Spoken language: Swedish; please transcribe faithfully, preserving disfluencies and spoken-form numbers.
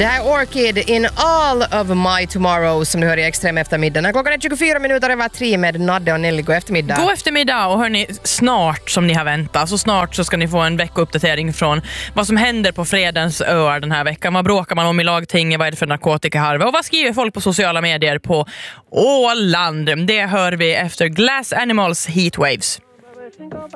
Det här är Orchid in all of my tomorrow som du hör i Extrem eftermiddag. Klockan är tjugofyra minuter över tre med Nadde och Nelly. God eftermiddag. God eftermiddag och hörni, snart som ni har väntat så snart så ska ni få en veckouppdatering från vad som händer på Fredens öar den här veckan. Vad bråkar man om i lagtinget? Vad är det för narkotikaharve? Och vad skriver folk på sociala medier på Åland? Det hör vi efter Glass Animals Heatwaves.